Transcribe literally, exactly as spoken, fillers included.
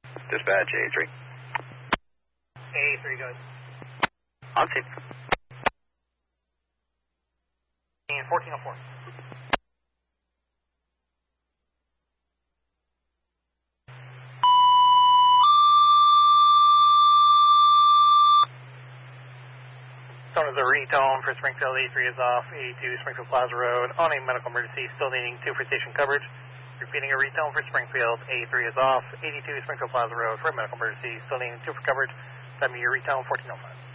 Dispatch, A three. A three, go ahead. On scene. And fourteen oh four. Tone is a retone for Springfield. A three is off. eighty-two Springfield Plaza Road on a medical emergency, still needing two for station coverage. Repeating a retone for Springfield. A three is off. eighty-two Springfield Plaza Road for a medical emergency, still needing two for coverage. Time of your retone, fourteen oh five.